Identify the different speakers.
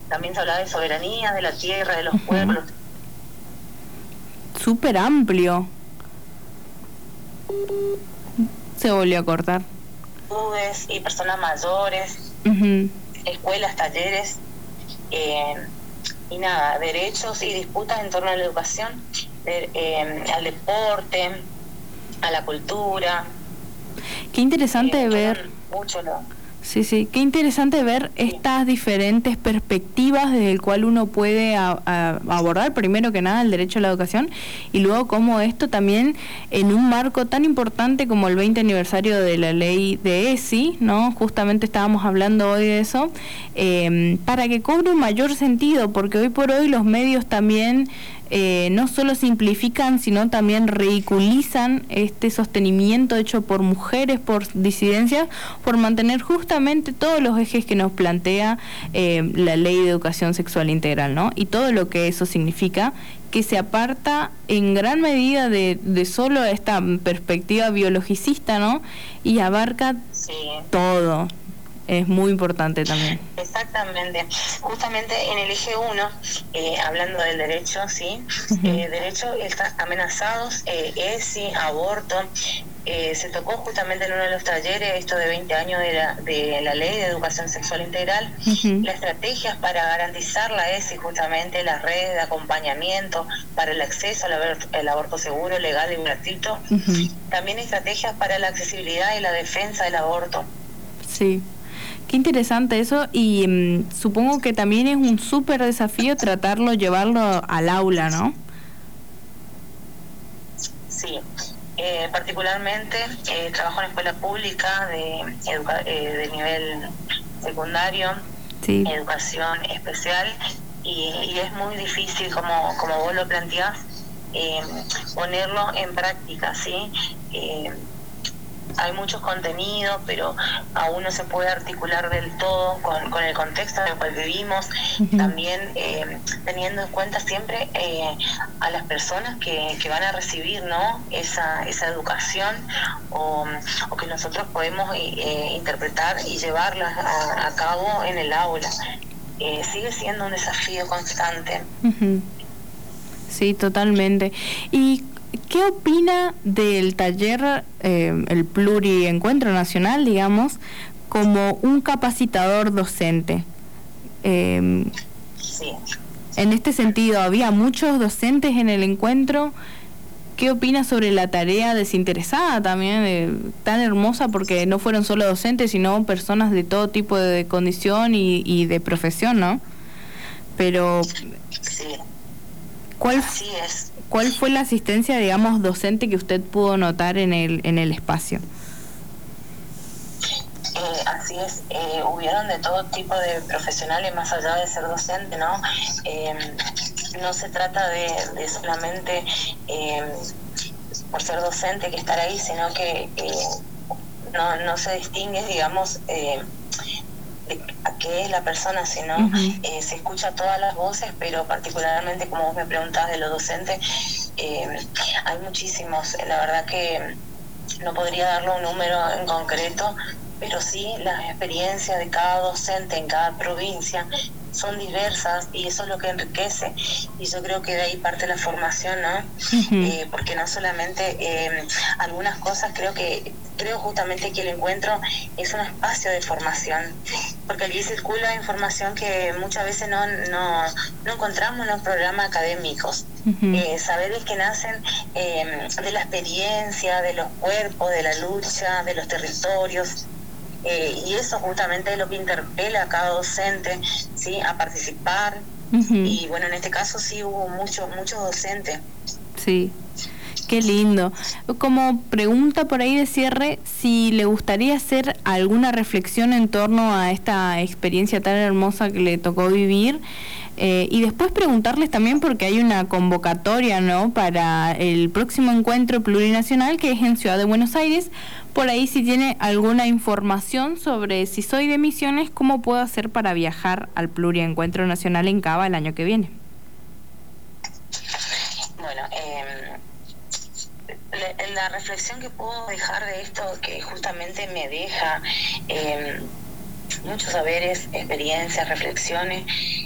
Speaker 1: también se hablaba de soberanía, de la tierra, de los pueblos.
Speaker 2: Súper amplio. Se volvió a cortar.
Speaker 1: Y personas mayores, escuelas, talleres, y nada, derechos y disputas en torno a la educación, al deporte, a la cultura.
Speaker 2: Qué interesante ver.
Speaker 1: Mucho
Speaker 2: Sí, qué interesante ver estas diferentes perspectivas desde el cual uno puede abordar primero que nada el derecho a la educación y luego cómo esto también en un marco tan importante como el 20 aniversario de la ley de ESI, ¿no? Justamente estábamos hablando hoy de eso, para que cobre un mayor sentido, porque hoy por hoy los medios también no solo simplifican, sino también ridiculizan este sostenimiento hecho por mujeres, por disidencias, por mantener justamente todos los ejes que nos plantea la Ley de Educación Sexual Integral, ¿no? Y todo lo que eso significa, que se aparta en gran medida de solo esta perspectiva biologicista, ¿no? Y abarca todo. Es muy importante también.
Speaker 1: Exactamente. Justamente en el eje 1, hablando del derecho, derecho amenazados, ESI, aborto, se tocó justamente en uno de los talleres, esto de 20 años de la Ley de Educación Sexual Integral, las estrategias para garantizar la ESI, justamente las redes de acompañamiento para el acceso al aborto seguro, legal y gratuito, también estrategias para la accesibilidad y la defensa del aborto.
Speaker 2: Sí. Qué interesante eso, y supongo que también es un súper desafío llevarlo al aula, ¿no?
Speaker 1: Sí, particularmente trabajo en escuela pública de nivel secundario, educación especial, y es muy difícil, como vos lo planteás, ponerlo en práctica, ¿sí? Hay muchos contenidos, pero aún no se puede articular del todo con el contexto en el cual vivimos, también teniendo en cuenta siempre a las personas que van a recibir, ¿no? esa educación o que nosotros podemos interpretar y llevarla a cabo en el aula. Sigue siendo un desafío constante.
Speaker 2: Sí, totalmente. ¿Y qué opina del taller, el Pluriencuentro Nacional, digamos, como un capacitador docente?
Speaker 1: Sí.
Speaker 2: En este sentido, ¿había muchos docentes en el encuentro? ¿Qué opina sobre la tarea desinteresada también, tan hermosa, porque no fueron solo docentes, sino personas de todo tipo de condición y de profesión, ¿no? Pero
Speaker 1: sí.
Speaker 2: ¿Cuál fue la asistencia, digamos, docente que usted pudo notar en el espacio?
Speaker 1: Así es, hubieron de todo tipo de profesionales más allá de ser docente, ¿no? No se trata de solamente por ser docente que estar ahí, sino que no se distingue, digamos, a qué es la persona, sino se escucha todas las voces, pero particularmente, como vos me preguntás de los docentes, hay muchísimos. La verdad que no podría darle un número en concreto, pero sí las experiencias de cada docente en cada provincia son diversas, y eso es lo que enriquece, y yo creo que de ahí parte la formación, ¿no? Porque no solamente algunas cosas, creo justamente que el encuentro es un espacio de formación, porque allí circula información que muchas veces no encontramos en los programas académicos, saberes que nacen de la experiencia, de los cuerpos, de la lucha, de los territorios. Y eso justamente es lo que interpela a cada docente, ¿sí? A participar. Y bueno, en este caso sí hubo muchos docentes.
Speaker 2: Sí, qué lindo. Como pregunta por ahí de cierre, si le gustaría hacer alguna reflexión en torno a esta experiencia tan hermosa que le tocó vivir, y después preguntarles también, porque hay una convocatoria, ¿no?, para el próximo encuentro plurinacional, que es en Ciudad de Buenos Aires. Por ahí, si tiene alguna información sobre, si soy de Misiones, cómo puedo hacer para viajar al Pluriencuentro Nacional en Cava el año que viene.
Speaker 1: Bueno, la reflexión que puedo dejar de esto, que justamente me deja muchos saberes, experiencias, reflexiones,